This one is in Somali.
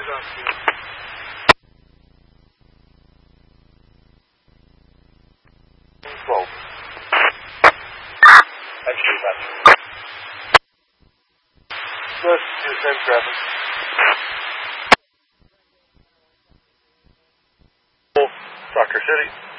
12. Good, do the same traffic. Soccer City.